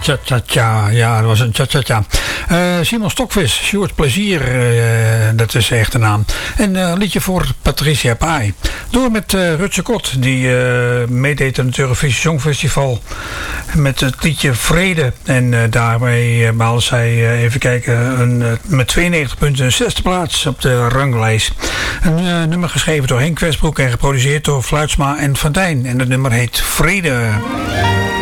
Cha-cha-cha, ja, dat was een cha-cha-cha. Simon Stokvis, Sjoerd Plezier, dat is zijn echte naam. En een liedje voor Patricia Pai. Door met Rutse Kot, die meedeed aan het Eurovisie Songfestival met het liedje Vrede. En daarmee behaalde zij, even kijken, met 92 punten een 6e plaats op de ranglijst. Een nummer geschreven door Henk Westbroek en geproduceerd door Fluitsma en Van Dijn. En het nummer heet Vrede.